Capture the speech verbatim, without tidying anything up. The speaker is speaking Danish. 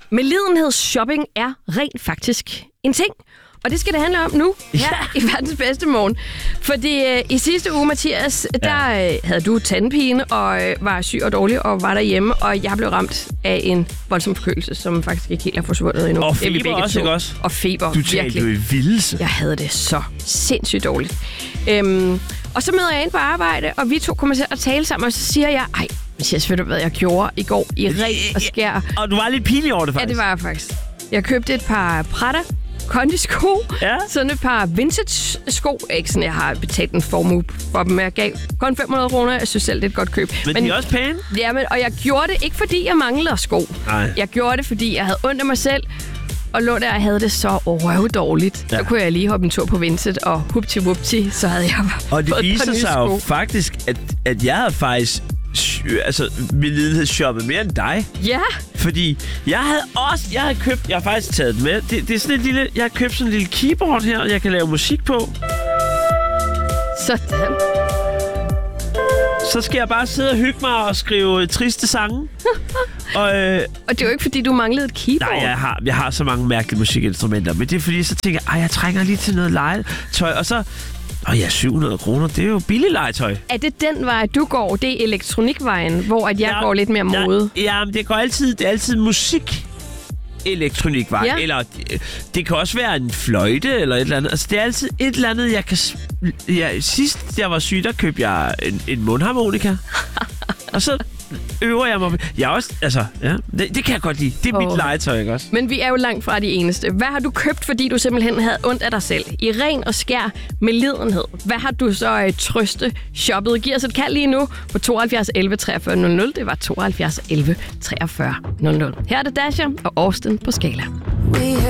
Medlidenhedsshopping er rent faktisk en ting. Og det skal det handle om nu, her ja. i verdens bedste morgen. Fordi øh, i sidste uge, Mathias, ja. der øh, havde du tandpine og øh, var syg og dårlig og var derhjemme. Og jeg blev ramt af en voldsom forkølelse, som faktisk ikke helt er forsvundet endnu. Og feber også, ikke også? Og feber, du virkelig. Du talte jo i vildelse. Jeg havde det så sindssygt dårligt. Øhm, og så møder jeg ind på arbejde, og vi to kommer til at tale sammen, og så siger jeg, ej, Mathias, ved du, hvad jeg gjorde i går i ren og skær? Og du var lidt pinlig over det, faktisk. Ja, det var jeg faktisk. Jeg købte et par Prada kondisko, ja. sådan et par vintage-sko. Ikke sådan, jeg har betalt en formue for dem. Jeg gav kun fem hundrede kroner. Jeg synes selv, det er et godt køb. Men, men de er også pæne. Ja, men, og jeg gjorde det ikke, fordi jeg manglede sko. Nej. Jeg gjorde det, fordi jeg havde ondt af mig selv, og lå der og havde det så røvdårligt. Ja. Så kunne jeg lige hoppe en tur på Vinted, og hupti-wupti, så havde jeg og det viser sig sko. Jo faktisk, at, at jeg havde faktisk altså medlidenhedsshoppet mere end dig. Ja. Fordi jeg havde også, jeg havde købt, jeg har faktisk taget det med. Det, det er sådan et lille, jeg har købt sådan en lille keyboard her, jeg kan lave musik på. Sådan. Så skal jeg bare sidde og hygge mig og skrive triste sange. og, øh, og det er jo ikke, fordi du manglede et keyboard. Nej, jeg har, jeg har så mange mærkelige musikinstrumenter. Men det er fordi, så tænker jeg, jeg trænger lige til noget legetøj. Og så, åh ja, syv hundrede kroner, det er jo billigt legetøj. Er det den vej, du går? Det er elektronikvejen, hvor at jeg ja, går lidt mere mode? Ja, ja, men det går altid, det er altid musik. Elektronikvej, ja. Eller det kan også være en fløjte eller et eller andet. Altså det er altid et eller andet, jeg kan. Ja, sidst jeg var syg, der købte jeg en, en mundharmonika. Og så øver jeg mig. Jeg også, altså, ja, det, det kan jeg godt lide. Det er oh. mit legetøj, ikke også? Men vi er jo langt fra de eneste. Hvad har du købt, fordi du simpelthen havde ondt af dig selv? I ren og skær medlidenhed. Hvad har du så uh, trøste shoppet? Giv os et kald lige nu på tooghalvfjerds elleve treogfyrre nul nul. Det var tooghalvfjerds elleve treogfyrre nul nul. Her er det Dasher og Austin på Skala.